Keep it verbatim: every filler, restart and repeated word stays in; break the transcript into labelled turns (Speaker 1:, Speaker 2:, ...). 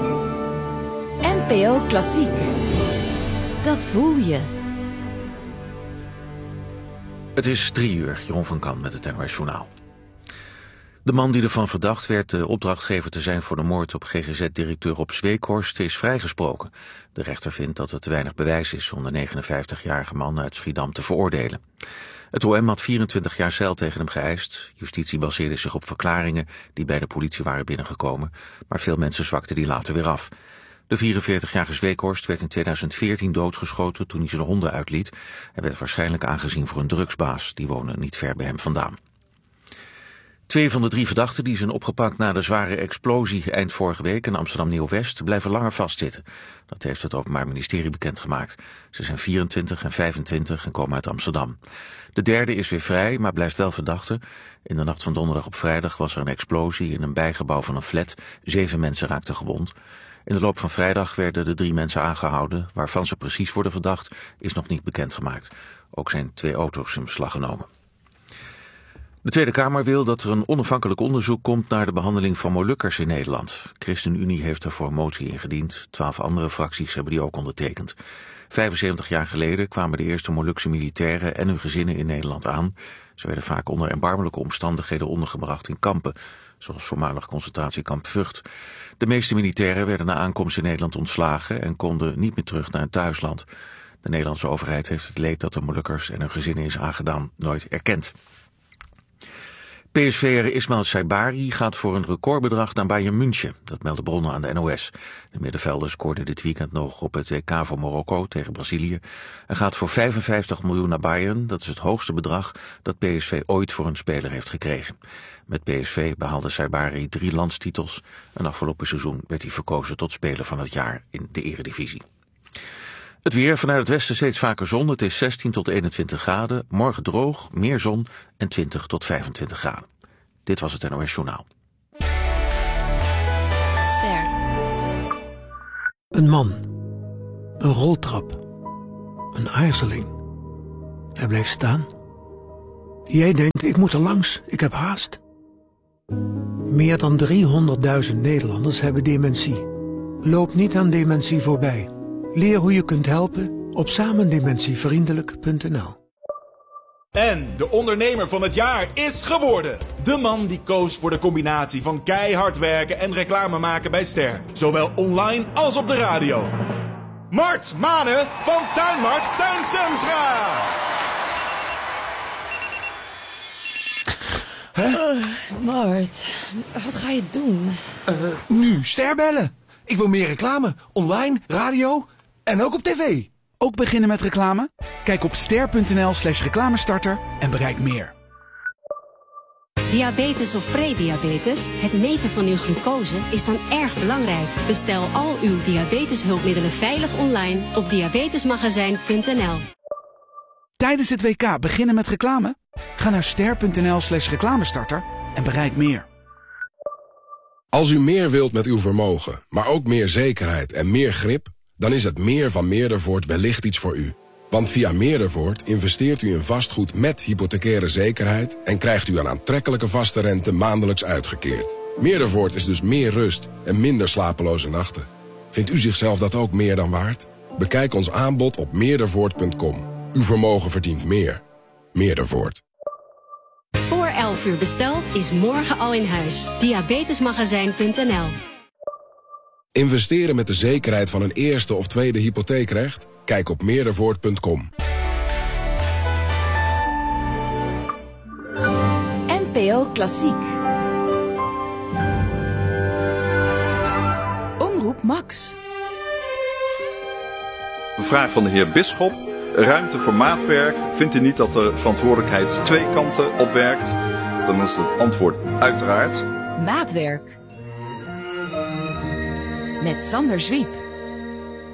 Speaker 1: N P O Klassiek. Dat voel je.
Speaker 2: Het is drie uur, Jeroen van Kan met het N O S Journaal. De man die ervan verdacht werd de opdrachtgever te zijn voor de moord op G G Z-directeur Rob Zweekhorst is vrijgesproken. De rechter vindt dat er te weinig bewijs is om de negenenvijftigjarige man uit Schiedam te veroordelen. Het O M had vierentwintig jaar cel tegen hem geëist. Justitie baseerde zich op verklaringen die bij de politie waren binnengekomen, maar veel mensen zwakten die later weer af. De vierenveertigjarige Zweekhorst werd in tweeduizend veertien doodgeschoten toen hij zijn honden uitliet. Hij werd waarschijnlijk aangezien voor een drugsbaas, die woonde niet ver bij hem vandaan. Twee van de drie verdachten die zijn opgepakt na de zware explosie eind vorige week in Amsterdam Nieuw-West blijven langer vastzitten. Dat heeft het Openbaar Ministerie bekendgemaakt. Ze zijn vierentwintig en vijfentwintig en komen uit Amsterdam. De derde is weer vrij, maar blijft wel verdachte. In de nacht van donderdag op vrijdag was er een explosie in een bijgebouw van een flat. Zeven mensen raakten gewond. In de loop van vrijdag werden de drie mensen aangehouden. Waarvan ze precies worden verdacht is nog niet bekendgemaakt. Ook zijn twee auto's in beslag genomen. De Tweede Kamer wil dat er een onafhankelijk onderzoek komt naar de behandeling van Molukkers in Nederland. ChristenUnie heeft daarvoor een motie ingediend. Twaalf andere fracties hebben die ook ondertekend. vijfenzeventig jaar geleden kwamen de eerste Molukse militairen en hun gezinnen in Nederland aan. Ze werden vaak onder erbarmelijke omstandigheden ondergebracht in kampen, zoals voormalig concentratiekamp Vught. De meeste militairen werden na aankomst in Nederland ontslagen en konden niet meer terug naar hun thuisland. De Nederlandse overheid heeft het leed dat de Molukkers en hun gezinnen is aangedaan nooit erkend. P S V'er Ismail Saibari gaat voor een recordbedrag naar Bayern München. Dat melden bronnen aan de N O S. De middenvelder scoorde dit weekend nog op het W K voor Marokko tegen Brazilië. Hij gaat voor vijfenvijftig miljoen naar Bayern. Dat is het hoogste bedrag dat P S V ooit voor een speler heeft gekregen. Met P S V behaalde Saibari drie landstitels. En afgelopen seizoen werd hij verkozen tot speler van het jaar in de Eredivisie. Het weer, vanuit het westen steeds vaker zon. Het is zestien tot eenentwintig graden. Morgen droog, meer zon en twintig tot vijfentwintig graden. Dit was het N O S Journaal.
Speaker 3: Ster.
Speaker 4: Een man. Een roltrap. Een aarzeling. Hij blijft staan. Jij denkt, ik moet er langs, ik heb haast. Meer dan driehonderdduizend Nederlanders hebben dementie. Loop niet aan dementie voorbij. Leer hoe je kunt helpen op samendementievriendelijk punt n l.
Speaker 5: En de ondernemer van het jaar is geworden. De man die koos voor de combinatie van keihard werken en reclame maken bij Ster. Zowel online als op de radio. Mart Manen van Tuinmart Tuincentra.
Speaker 3: Huh? Uh, Mart, wat ga je doen?
Speaker 6: Uh, nu Ster bellen. Ik wil meer reclame. Online, radio en ook op tv.
Speaker 7: Ook beginnen met reclame? Kijk op ster.nl slash reclamestarter en bereik meer.
Speaker 8: Diabetes of prediabetes? Het meten van uw glucose is dan erg belangrijk. Bestel al uw diabeteshulpmiddelen veilig online op diabetesmagazijn punt n l.
Speaker 7: Tijdens het W K beginnen met reclame? Ga naar ster.nl slash reclamestarter en bereik meer.
Speaker 9: Als u meer wilt met uw vermogen, maar ook meer zekerheid en meer grip, dan is het meer van Meerdervoort wellicht iets voor u. Want via Meerdervoort investeert u in vastgoed met hypothecaire zekerheid en krijgt u een aantrekkelijke vaste rente maandelijks uitgekeerd. Meerdervoort is dus meer rust en minder slapeloze nachten. Vindt u zichzelf dat ook meer dan waard? Bekijk ons aanbod op meerdervoort punt com. Uw vermogen verdient meer. Meerdervoort.
Speaker 8: Voor elf uur besteld is morgen al in huis. diabetesmagazijn punt n l.
Speaker 9: Investeren met de zekerheid van een eerste of tweede hypotheekrecht? Kijk op meerdervoort punt com.
Speaker 1: N P O Klassiek. Omroep Max.
Speaker 10: Een vraag van de heer Bisschop. Ruimte voor maatwerk. Vindt u niet dat de verantwoordelijkheid twee kanten op werkt? Dan is het antwoord uiteraard.
Speaker 1: Maatwerk. Met Sander Zwiep.